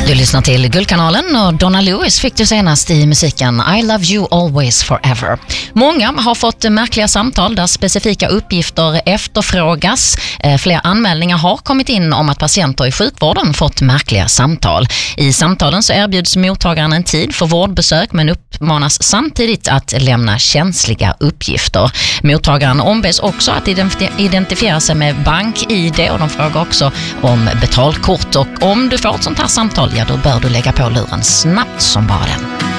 Du lyssnar till Guldkanalen och Donna Lewis fick du senast i musiken I Love You Always Forever. Många har fått märkliga samtal där specifika uppgifter efterfrågas. Fler anmälningar har kommit in om att patienter i sjukvården fått märkliga samtal. I samtalen så erbjuds mottagaren en tid för vårdbesök men uppmanas samtidigt att lämna känsliga uppgifter. Mottagaren ombes också att identifiera sig med bank-ID och de frågar också om betalkort. Och om du får ett sånt här samtal, ja, då bör du lägga på luren snabbt som bara den.